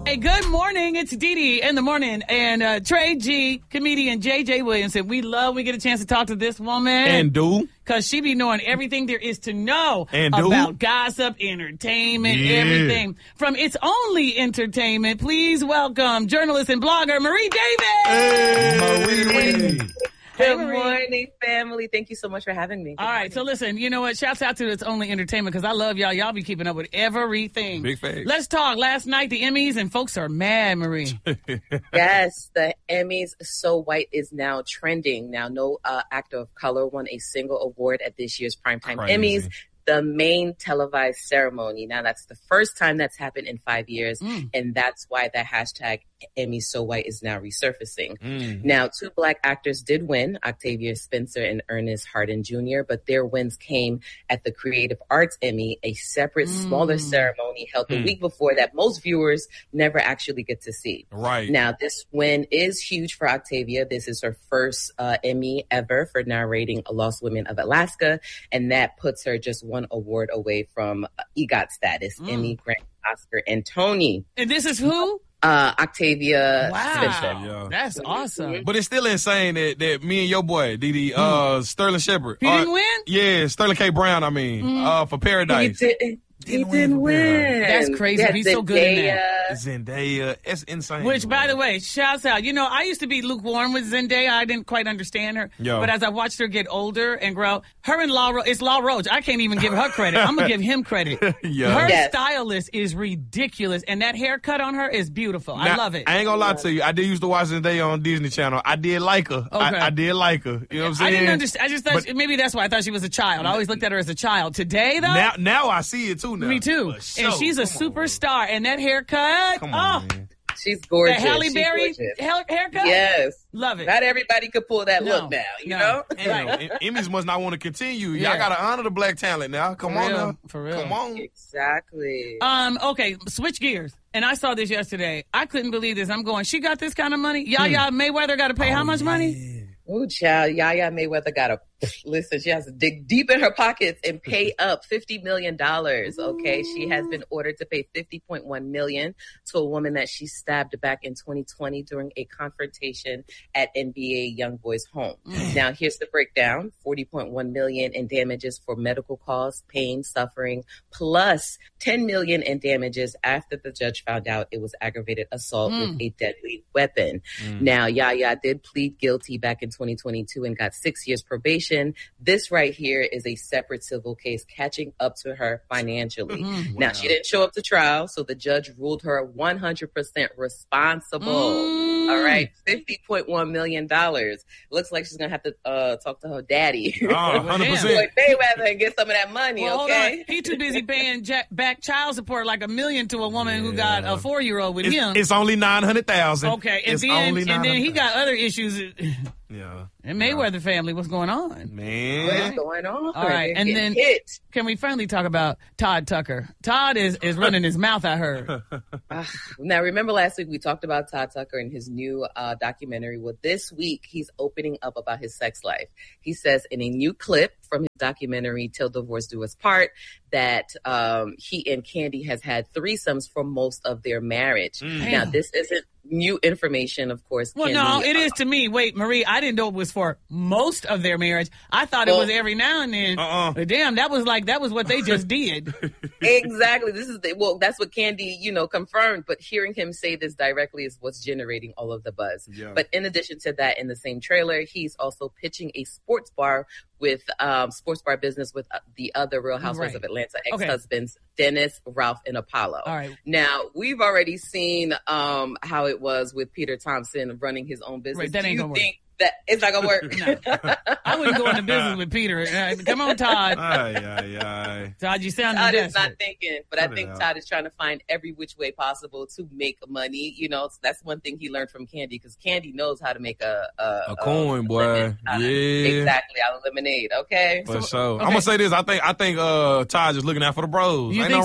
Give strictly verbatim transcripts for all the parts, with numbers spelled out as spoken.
Hey, good morning. It's Dee Dee in the morning. And uh, Trey G, comedian J J Williamson. We love we get a chance to talk to this woman. And do. Because she be knowing everything there is to know and do. about gossip, entertainment, yeah. everything. From It's Only Entertainment, please welcome journalist and blogger Marie Davis. Hey, Marie. Good morning, family. Thank you so much for having me. Good All right, morning. So listen, you know what? Shouts out to It's Only Entertainment because I love y'all. Y'all be keeping up with everything. Big face. Let's talk. Last night, the Emmys, and folks are mad, Marie. Yes, the Emmys, So White is now trending. Now, no uh, actor of color won a single award at this year's Primetime Crazy. Emmys. The main televised ceremony. Now, that's the first time that's happened in five years, mm. and that's why the hashtag Emmy So White is now resurfacing. Mm. Now, two black actors did win, Octavia Spencer and Ernest Harden Junior, but their wins came at the Creative Arts Emmy, a separate, mm. smaller ceremony held the mm. week before that most viewers never actually get to see. Right. Now, this win is huge for Octavia. This is her first uh, Emmy ever for narrating Lost Women of Alaska, and that puts her just one award away from EGOT status, mm. Emmy, Grammy, Oscar, and Tony. And this is who? Uh, Octavia wow. Spencer. Yeah. That's awesome. But it's still insane that, that me and your boy, Dee Dee, uh, mm. Sterling Shepard. He uh, didn't win? Yeah, Sterling K. Brown, I mean, mm. uh, for Paradise. He didn't. He didn't win. That's crazy. Yeah, He's Zendaya. so good in that. Zendaya. It's insane. Which, by the way, shouts out. You know, I used to be lukewarm with Zendaya. I didn't quite understand her. Yo. But as I watched her get older and grow, her and Law Roach, it's Law Roach. I can't even give her credit. I'm going to give him credit. yeah. Her yes. stylist is ridiculous. And that haircut on her is beautiful. Now, I love it. I ain't going to lie to you. I did used to watch Zendaya on Disney Channel. I did like her. Okay. I, I did like her. You know what I'm saying? I didn't understand. I just thought, but, she, maybe that's why I thought she was a child. I always looked at her as a child. Today, though. Now, now I see it, too, now. Me, too. Sure. And she's a Come superstar. On. And that haircut. Come on, oh. man. She's gorgeous. The Halle She's Berry gorgeous. haircut? Yes. Love it. Not everybody could pull that no. look now, you no. know? Right. Emmys must not want to continue. Yeah. Y'all got to honor the black talent now. Come For on real. now. For real. Come on. Exactly. Um. Okay, switch gears. And I saw this yesterday. I couldn't believe this. I'm going, she got this kind of money? Yaya hmm. Mayweather got to pay oh, how much yeah. money? Ooh, child, Yaya Mayweather got to, listen, she has to dig deep in her pockets and pay up fifty million dollars, okay? She has been ordered to pay fifty point one million dollars to a woman that she stabbed back in twenty twenty during a confrontation at N B A YoungBoy's home. Mm. Now, here's the breakdown. forty point one million dollars in damages for medical costs, pain, suffering, plus ten million dollars in damages after the judge found out it was aggravated assault mm. with a deadly weapon. Mm. Now, Yaya did plead guilty back in twenty twenty-two and got six years probation. This right here is a separate civil case catching up to her financially. Mm, wow. Now, she didn't show up to trial, so the judge ruled her one hundred percent responsible. Mm. All right, fifty point one million dollars. Looks like she's going to have to uh, talk to her daddy. Oh, one hundred percent. Boy, Mayweather and get some of that money, well, okay? He too busy paying jack- back child support like a million to a woman yeah. who got a four-year-old with it's, him. It's only nine hundred thousand dollars. Okay, and it's then, and then he got other issues. Yeah. And Mayweather yeah. family, what's going on? Man. What's going on? All right. They're and then hit. Can we finally talk about Todd Tucker? Todd is, is running his mouth, I heard. uh, now, remember last week we talked about Todd Tucker and his new uh, documentary. Well, this week he's opening up about his sex life. He says in a new clip from his documentary, Till Divorce Do Us Part, that um, he and Candy has had threesomes for most of their marriage. Mm. Now, this isn't new information, of course. Well, Candy, no, it uh, is to me. Wait, Marie, I didn't know it was for most of their marriage. I thought well, it was every now and then. Uh-uh. But damn, that was like, that was what they just did. Exactly. This is the, well, that's what Candy, you know, confirmed. But hearing him say this directly is what's generating all of the buzz. Yeah. But in addition to that, in the same trailer, he's also pitching a sports bar with um, sports bar business with uh, the other Real Housewives right. of Atlanta ex-husbands, okay. Dennis, Ralph, and Apollo. All right. Now, we've already seen um, how it was with Peter Thompson running his own business. Right, that Do ain't you gonna think work. that it's not gonna work? No. I wouldn't go into business with Peter. Uh, come on, Todd. Aye, aye, aye. Todd, you sound Todd desperate. is not thinking, but Cut I think out. Todd is trying to find every which way possible to make money. You know, that's one thing he learned from Candy, because Candy knows how to make a a, A coin, boy. lemon out of- Yeah. exactly, out of lemonade. Okay, For So- sure. okay. I'm gonna say this. I think I think uh Todd is looking out for the bros. You Ain't think no so? wrong.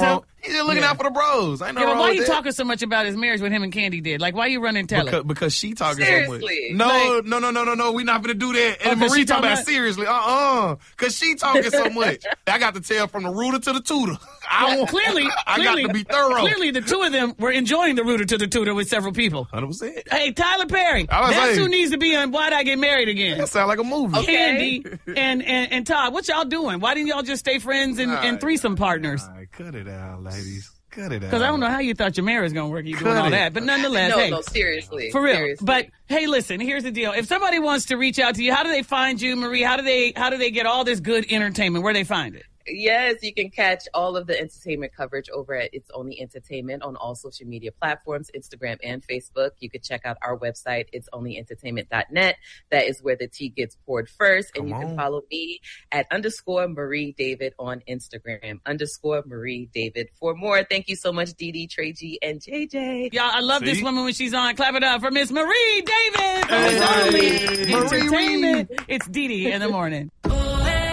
He's just looking Yeah. out for the bros. I know. Yeah, but wrong why with you that. talking so much about his marriage when him and Candy did? Like, why you running tell Because, it? because she talking Seriously. so much. No, Like- no, no, no, no, no. We not gonna do that. Oh, And 'cause Marie she talking talking about about- seriously. Uh-uh. Because she talking so much. I got to tell from the rooter to the tutor. I Well, want, clearly, I clearly, got to be thorough. Clearly, the two of them were enjoying the rooter to the tutor with several people. one hundred percent. Hey, Tyler Perry, I was that's saying- who needs to be on Why'd I Get Married Again? That sound like a movie. Okay. Candy and, and, and Todd, what y'all doing? Why didn't y'all just stay friends and, and threesome partners? All right, cut it out, ladies. Cut it out. Because I don't know how you thought your marriage was going to work. You doing Cut all it. that. But nonetheless, No, hey, no, seriously. for real. Seriously. But hey, listen, here's the deal. If somebody wants to reach out to you, how do they find you, Marie? How do they how do they get all this good entertainment? Where they find it? Yes, you can catch all of the entertainment coverage over at It's Only Entertainment on all social media platforms, Instagram and Facebook. You can check out our website, its only entertainment dot net. That is where the tea gets poured first. And Come you on. can follow me at underscore Marie David on Instagram, underscore Marie David for more. Thank you so much, Dee Dee, Trey G, and J J. Y'all, I love this See? woman when she's on. Clap it up for Miss Marie David. Hey, It's only Marie. entertainment. It's Dee Dee in the morning.